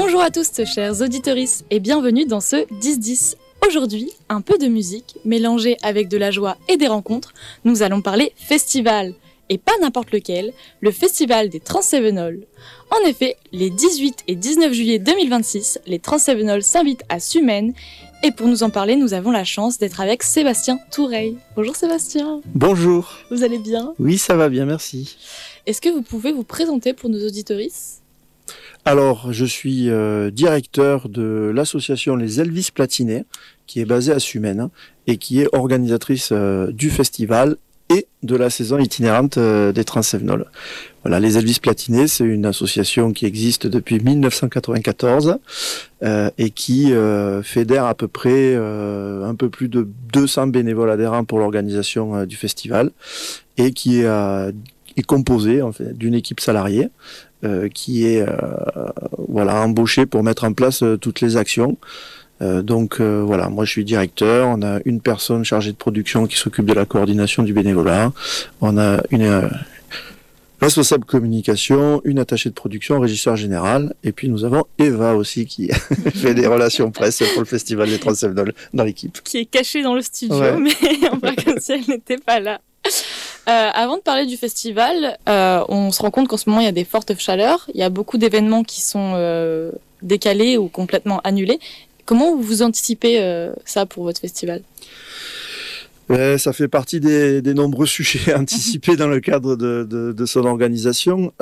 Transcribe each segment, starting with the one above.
Bonjour à tous, chers auditorices, et bienvenue dans ce 10-10. Aujourd'hui, un peu de musique, mélangée avec de la joie et des rencontres, nous allons parler festival. Et pas n'importe lequel, le festival des Transsevenol. En effet, les 18 et 19 juillet 2026, les Transsevenol s'invitent à Sumène. Et pour nous en parler, nous avons la chance d'être avec Sébastien Toureille. Bonjour Sébastien. Bonjour. Vous allez bien ? Oui, ça va bien, merci. Est-ce que vous pouvez vous présenter pour nos auditorices ? Alors, je suis directeur de l'association Les Elvis Platinés, qui est basée à Sumène et qui est organisatrice du festival et de la saison itinérante des Transsevenol. Voilà, les Elvis Platinés, c'est une association qui existe depuis 1994 et qui fédère à peu près un peu plus de 200 bénévoles adhérents pour l'organisation du festival et qui est composée en fait d'une équipe salariée qui est embauchée pour mettre en place toutes les actions. Voilà, moi je suis directeur, on a une personne chargée de production qui s'occupe de la coordination du bénévolat, on a une responsable communication, une attachée de production, un régisseur général, et puis nous avons Eva aussi qui fait des relations presse pour le festival des Transsevenol dans l'équipe. Qui est cachée dans le studio, ouais. Mais on voit comme si elle n'était pas là. Avant de parler du festival, on se rend compte qu'en ce moment il y a des fortes chaleurs, il y a beaucoup d'événements qui sont décalés ou complètement annulés. Comment vous anticipez ça pour votre festival ? Ça fait partie des nombreux sujets anticipés dans le cadre de son organisation.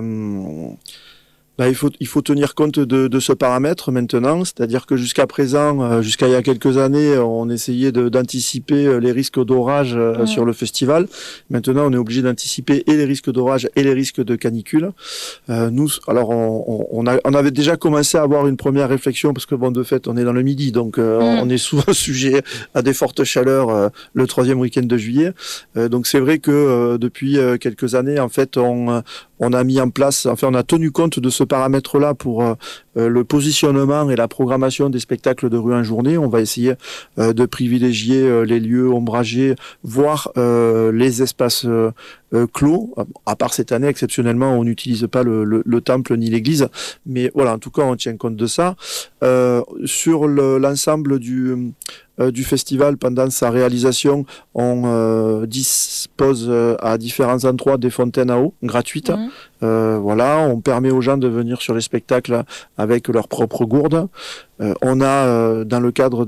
Il faut tenir compte de ce paramètre maintenant, c'est-à-dire que jusqu'à présent, jusqu'à il y a quelques années, on essayait d'anticiper les risques d'orage sur le festival. Maintenant, on est obligé d'anticiper et les risques d'orage et les risques de canicule. On avait déjà commencé à avoir une première réflexion parce que de fait, on est dans le midi, donc on est souvent sujet à des fortes chaleurs le troisième week-end de juillet. Donc c'est vrai que depuis quelques années, en fait, on a mis en place, on a tenu compte de ce paramètre-là pour le positionnement et la programmation des spectacles de rue en journée. On va essayer de privilégier les lieux ombragés, voire les espaces clos. À part cette année, exceptionnellement, on n'utilise pas le temple ni l'église. Mais voilà, en tout cas, on tient compte de ça. Sur l'ensemble du festival, pendant sa réalisation, on dispose à différents endroits des fontaines à eau gratuites. On permet aux gens de venir sur les spectacles avec leur propre gourde. On a, dans le cadre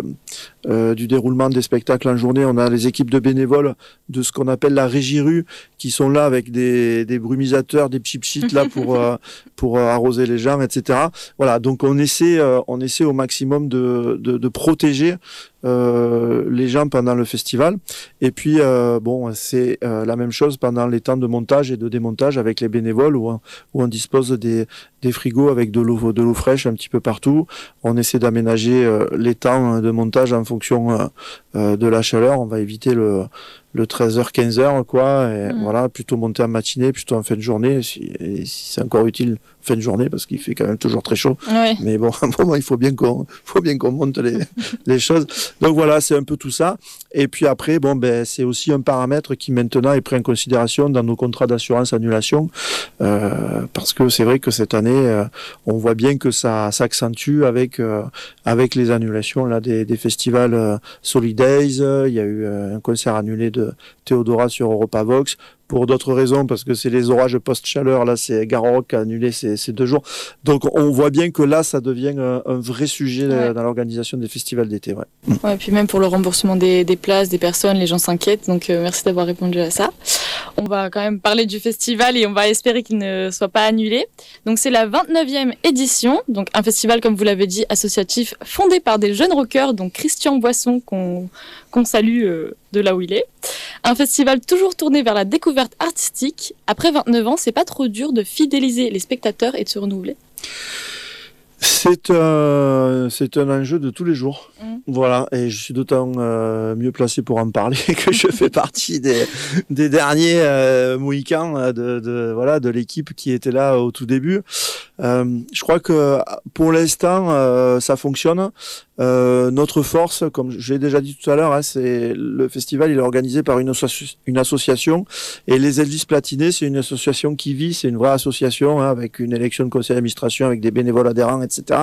du déroulement des spectacles en journée, on a les équipes de bénévoles de ce qu'on appelle la régie rue, qui sont là avec des brumisateurs, des pchit là pour arroser les gens, etc. Voilà, donc on essaie au maximum de protéger les gens pendant le festival. Et puis c'est la même chose pendant les temps de montage et de démontage avec les bénévoles où on dispose des frigos avec de l'eau fraîche un petit peu partout. On essaie d'aménager les temps de montage en fonction de la chaleur. On va éviter le 13h, 15h, quoi. Et voilà, plutôt monter en matinée, plutôt en fin de journée, si c'est encore utile, fin de journée, parce qu'il fait quand même toujours très chaud. Ouais. Mais bon, à un moment, il faut bien qu'on monte les choses. Donc voilà, c'est un peu tout ça. Et puis après, c'est aussi un paramètre qui maintenant est pris en considération dans nos contrats d'assurance annulation, parce que c'est vrai que cette année, on voit bien que ça s'accentue avec les annulations là des festivals Solidays. Il y a eu un concert annulé de Théodora sur Europavox. Pour d'autres raisons, parce que c'est les orages post-chaleur, là c'est Garorock qui a annulé ces 2 jours. Donc on voit bien que là ça devient un vrai sujet dans l'organisation des festivals d'été. Ouais, puis même pour le remboursement des places, des personnes, les gens s'inquiètent, donc merci d'avoir répondu à ça. On va quand même parler du festival et on va espérer qu'il ne soit pas annulé. Donc c'est la 29e édition, donc un festival comme vous l'avez dit, associatif, fondé par des jeunes rockers, donc Christian Boisson qu'on salue de là où il est. Un festival toujours tourné vers la découverte artistique. Après 29 ans, c'est pas trop dur de fidéliser les spectateurs et de se renouveler ? C'est un enjeu de tous les jours. Voilà, et je suis d'autant mieux placé pour en parler que je fais partie des derniers Mohicans de l'équipe qui était là au tout début. Je crois que pour l'instant, ça fonctionne. Notre force, comme j'ai déjà dit tout à l'heure, c'est le festival, il est organisé par une association, et les Elvis Platinés, c'est une association qui vit, c'est une vraie association avec une élection de conseil d'administration, avec des bénévoles adhérents, etc.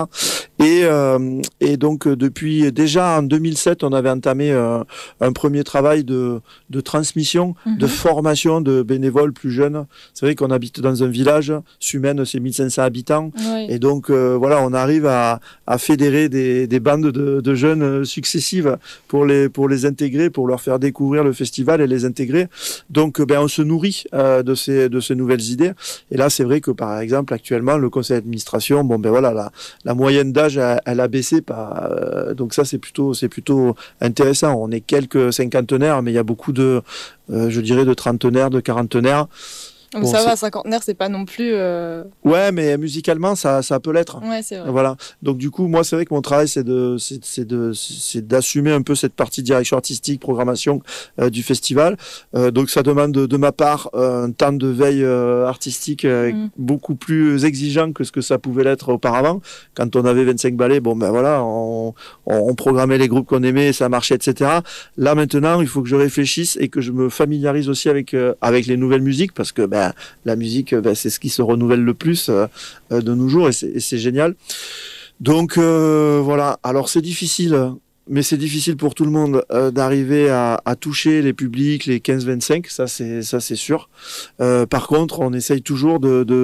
Et donc depuis déjà en 2007, on avait entamé un premier travail de transmission, de formation de bénévoles plus jeunes. C'est vrai qu'on habite dans un village, Sumène, c'est 1500 habitants, et donc voilà, on arrive à fédérer des bandes de jeunes successives pour les intégrer, pour leur faire découvrir le festival et les intégrer. Donc on se nourrit de ces nouvelles idées. Et là, c'est vrai que par exemple actuellement le conseil d'administration, la moyenne d'âge elle a baissé, donc ça c'est plutôt intéressant. On est quelques cinquantenaires, mais il y a beaucoup de trentenaires, de quarantenaires. Donc ça va, cinquantenaire, c'est pas non plus... Ouais, mais musicalement, ça peut l'être. Ouais, c'est vrai. Voilà. Donc du coup, moi, c'est vrai que mon travail, c'est d'assumer un peu cette partie direction artistique, programmation du festival. Donc ça demande de ma part un temps de veille artistique beaucoup plus exigeant que ce que ça pouvait l'être auparavant. Quand on avait 25 ballets, on programmait les groupes qu'on aimait, ça marchait, etc. Là maintenant, il faut que je réfléchisse et que je me familiarise aussi avec les nouvelles musiques, parce que la musique, c'est ce qui se renouvelle le plus de nos jours, et c'est génial. Donc voilà, alors c'est difficile, mais c'est difficile pour tout le monde d'arriver à toucher les publics, les 15-25, ça c'est sûr. Par contre, on essaye toujours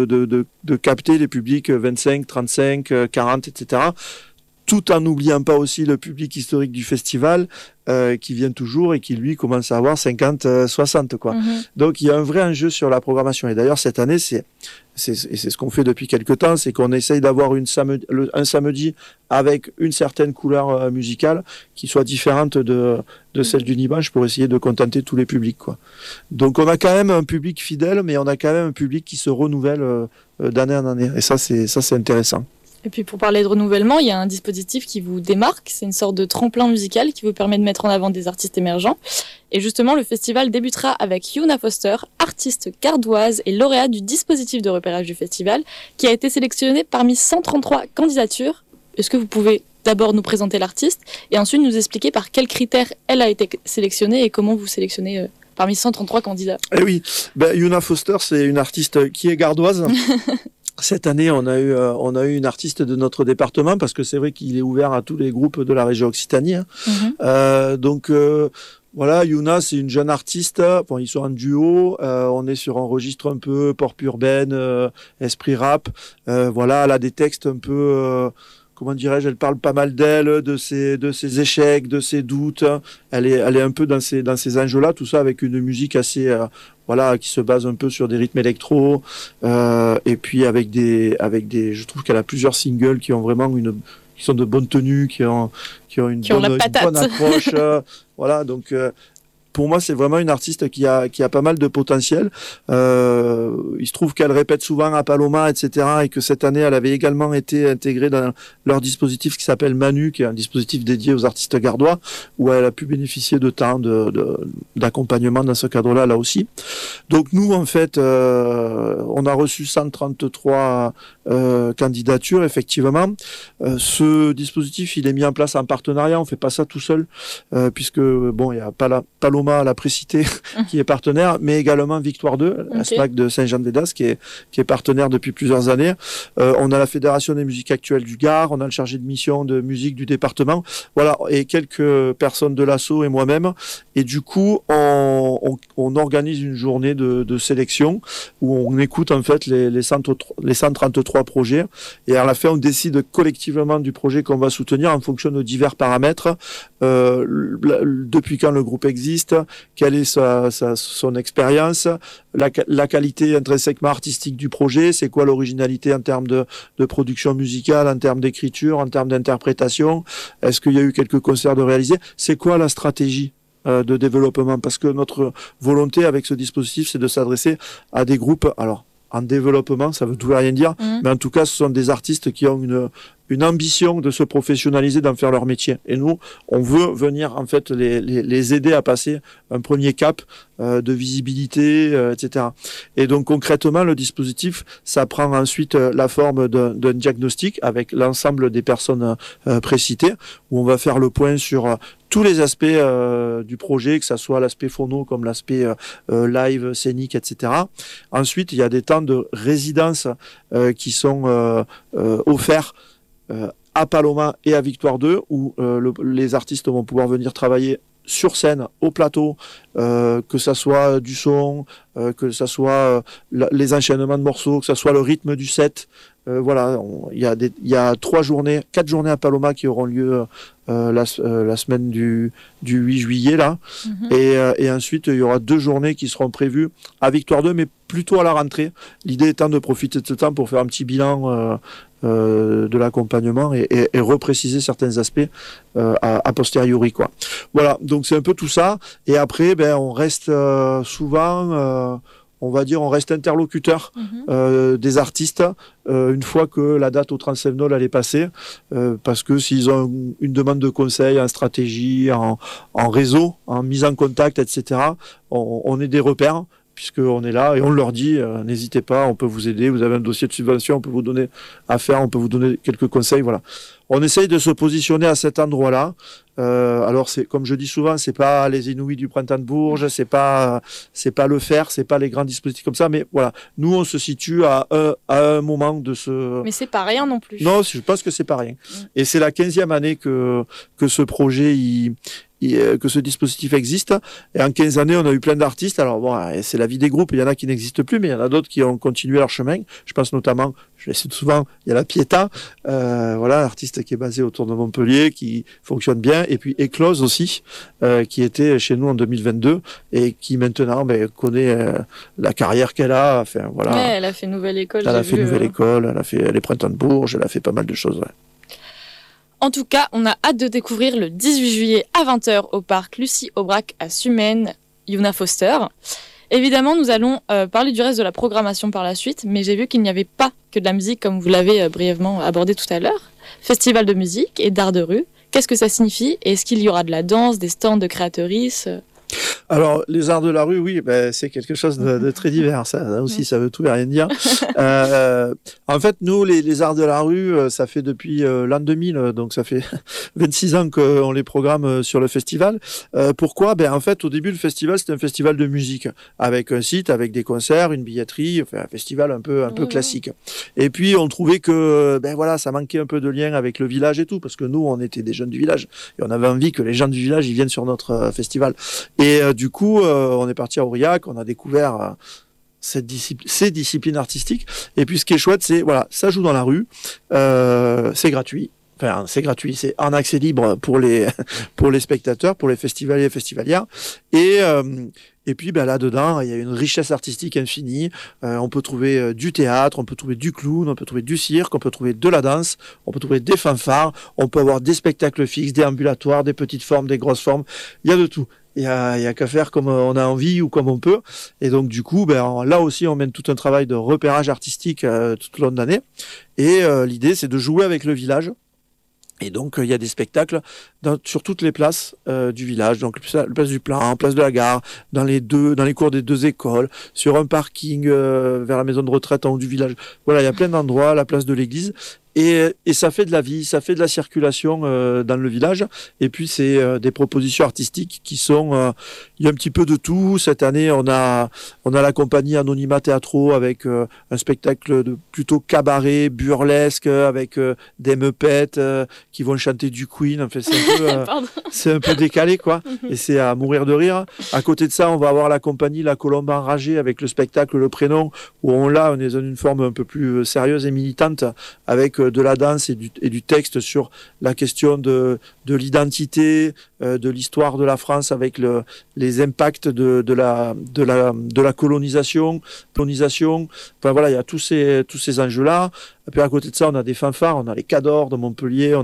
de capter les publics 25, 35, 40, etc., tout en n'oubliant pas aussi le public historique du festival qui vient toujours et qui lui commence à avoir 50, 60 quoi. Donc il y a un vrai enjeu sur la programmation, et d'ailleurs cette année c'est ce qu'on fait depuis quelque temps, c'est qu'on essaye d'avoir un samedi avec une certaine couleur musicale qui soit différente de celle du dimanche, pour essayer de contenter tous les publics quoi. Donc on a quand même un public fidèle, mais on a quand même un public qui se renouvelle d'année en année, et ça c'est intéressant. Et puis pour parler de renouvellement, il y a un dispositif qui vous démarque, c'est une sorte de tremplin musical qui vous permet de mettre en avant des artistes émergents. Et justement, le festival débutera avec Yuna Foster, artiste gardoise et lauréate du dispositif de repérage du festival, qui a été sélectionnée parmi 133 candidatures. Est-ce que vous pouvez d'abord nous présenter l'artiste et ensuite nous expliquer par quels critères elle a été sélectionnée et comment vous sélectionnez parmi 133 candidats? Eh oui, Yuna Foster, c'est une artiste qui est gardoise. Cette année, on a eu une artiste de notre département, parce que c'est vrai qu'il est ouvert à tous les groupes de la région Occitanie. Donc voilà, Yuna, c'est une jeune artiste. Bon, ils sont en duo. On est sur un registre un peu pop urbaine, esprit rap. Voilà, elle a des textes un peu... comment dirais-je, elle parle pas mal d'elle, de ses échecs, de ses doutes. Elle est un peu dans ces enjeux-là, tout ça avec une musique assez, qui se base un peu sur des rythmes électro, et puis avec des, je trouve qu'elle a plusieurs singles qui ont vraiment qui sont de bonne tenue, qui ont une bonne approche. Voilà, donc, pour moi, c'est vraiment une artiste qui a pas mal de potentiel. Il se trouve qu'elle répète souvent à Paloma, etc., et que cette année, elle avait également été intégrée dans leur dispositif qui s'appelle Manu, qui est un dispositif dédié aux artistes gardois, où elle a pu bénéficier de temps d'accompagnement dans ce cadre-là, là aussi. Donc nous, en fait, on a reçu 133 candidatures, effectivement. Ce dispositif, il est mis en place en partenariat. On fait pas ça tout seul, puisque bon, il y a Paloma, la précité, qui est partenaire, mais également Victoire 2, la SMAC de Saint-Jean-de-Védas, qui est partenaire depuis plusieurs années. On a la Fédération des musiques actuelles du Gard, on a le chargé de mission de musique du département, voilà, et quelques personnes de l'asso et moi-même. Et du coup, on organise une journée de sélection où on écoute en fait les 133 projets, et à la fin, on décide collectivement du projet qu'on va soutenir en fonction de divers paramètres. Depuis quand le groupe existe, quelle est son expérience, la qualité intrinsèquement artistique du projet, c'est quoi l'originalité en termes de production musicale, en termes d'écriture, en termes d'interprétation, est-ce qu'il y a eu quelques concerts de réaliser, c'est quoi la stratégie de développement, parce que notre volonté avec ce dispositif, c'est de s'adresser à des groupes, alors en développement, ça veut tout et rien dire, mais en tout cas, ce sont des artistes qui ont une ambition de se professionnaliser, d'en faire leur métier. Et nous, on veut venir en fait les aider à passer un premier cap de visibilité, etc. Et donc concrètement, le dispositif, ça prend ensuite la forme d'un diagnostic avec l'ensemble des personnes précitées, où on va faire le point sur tous les aspects du projet, que ça soit l'aspect phono comme l'aspect live, scénique, etc. Ensuite, il y a des temps de résidence qui sont offerts à Paloma et à Victoire 2, où les artistes vont pouvoir venir travailler sur scène, au plateau, que ça soit du son, que ça soit les enchaînements de morceaux, que ça soit le rythme du set. Voilà, il y a 4 journées à Paloma qui auront lieu la semaine du 8 juillet là. Et ensuite il y aura 2 journées qui seront prévues à Victoire 2, mais plutôt à la rentrée. L'idée étant de profiter de ce temps pour faire un petit bilan de l'accompagnement et repréciser certains aspects a posteriori, quoi. Voilà, donc c'est un peu tout ça. Et après, on reste souvent, on va dire, on reste interlocuteur des artistes une fois que la date au Transcévenol elle est passée, parce que s'ils ont une demande de conseil en stratégie, en réseau, en mise en contact, etc., on est des repères, puisqu'on est là et on leur dit n'hésitez pas, on peut vous aider, vous avez un dossier de subvention, on peut vous donner à faire, on peut vous donner quelques conseils, voilà. On essaye de se positionner à cet endroit-là. Alors c'est, comme je dis souvent, c'est pas les Inouïs du Printemps de Bourges, c'est pas le Fer, c'est pas les grands dispositifs comme ça, mais voilà, nous on se situe à un moment de ce. Mais c'est pas rien non plus. Non, je pense que c'est pas rien. Et c'est la 15e année que ce projet que ce dispositif existe. Et en 15 années, on a eu plein d'artistes. Alors bon, c'est la vie des groupes. Il y en a qui n'existent plus, mais il y en a d'autres qui ont continué leur chemin. Je pense notamment, je le cite souvent, il y a la Pietà, voilà, l'artiste qui est basé autour de Montpellier, qui fonctionne bien. Et puis Éclose aussi, qui était chez nous en 2022 et qui maintenant connaît la carrière qu'elle a. Enfin voilà. Ouais, elle a fait Nouvelle École. Elle a fait Nouvelle École, elle a fait les Printemps de Bourges, elle a fait pas mal de choses. Ouais. En tout cas, on a hâte de découvrir le 18 juillet à 20h au parc Lucie Aubrac à Sumène, Yuna Foster. Évidemment, nous allons parler du reste de la programmation par la suite, mais j'ai vu qu'il n'y avait pas que de la musique comme vous l'avez brièvement abordé tout à l'heure. Festival de musique et d'art de rue, qu'est-ce que ça signifie? Et est-ce qu'il y aura de la danse, des stands de créatrices? Alors, les arts de la rue, oui, c'est quelque chose de très divers. Ça aussi, ça veut tout et rien dire. En fait, nous, les arts de la rue, ça fait depuis l'an 2000, donc ça fait 26 ans qu'on les programme sur le festival. Pourquoi? En fait, au début, le festival, c'était un festival de musique, avec un site, avec des concerts, une billetterie, enfin, un festival un peu classique. Et puis, on trouvait que, voilà, ça manquait un peu de lien avec le village et tout, parce que nous, on était des jeunes du village, et on avait envie que les gens du village, ils viennent sur notre festival. Et du coup, on est parti à Aurillac, on a découvert ces disciplines artistiques. Et puis, ce qui est chouette, c'est, voilà, ça joue dans la rue, c'est gratuit. Enfin, c'est gratuit, c'est en accès libre pour les spectateurs, pour les festivaliers et festivalières. Et puis là-dedans, il y a une richesse artistique infinie. On peut trouver du théâtre, on peut trouver du clown, on peut trouver du cirque, on peut trouver de la danse, on peut trouver des fanfares, on peut avoir des spectacles fixes, des ambulatoires, des petites formes, des grosses formes. Il y a de tout. Il y a qu'à faire comme on a envie ou comme on peut. Et donc, du coup, là aussi, on mène tout un travail de repérage artistique tout au long de l'année. Et l'idée, c'est de jouer avec le village. Et donc, il y a des spectacles sur toutes les places du village, donc la place du Plan, place de la Gare, dans les cours des 2 écoles, sur un parking vers la maison de retraite en haut du village. Voilà, il y a plein d'endroits, la place de l'église. Et ça fait de la vie, ça fait de la circulation dans le village. Et puis, c'est des propositions artistiques qui sont... il y a un petit peu de tout. Cette année, on a la compagnie Anonymat Teatro avec un spectacle de plutôt cabaret, burlesque, avec des meupettes qui vont chanter du Queen. Enfin, c'est un peu décalé, quoi. Et c'est à mourir de rire. À côté de ça, on va avoir la compagnie La Colombe Enragée avec le spectacle Le Prénom, où on est dans une forme un peu plus sérieuse et militante, avec de la danse et du texte sur la question de l'identité, de l'histoire de la France avec les impacts de la colonisation. Enfin voilà, il y a tous ces enjeux-là. Et puis à côté de ça, on a des fanfares, on a les Cadors de Montpellier,